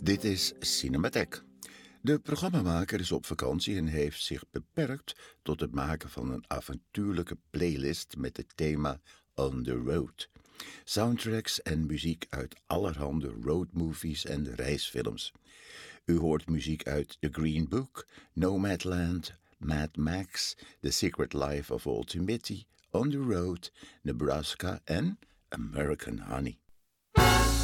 Dit is Cinematheek. De programmamaker is op vakantie en heeft zich beperkt tot het maken van een avontuurlijke playlist met het thema On the Road. Soundtracks en muziek uit allerhande roadmovies en reisfilms. U hoort muziek uit The Green Book, Nomadland, Mad Max, The Secret Life of Walter Mitty, On the Road, Nebraska en American Honey.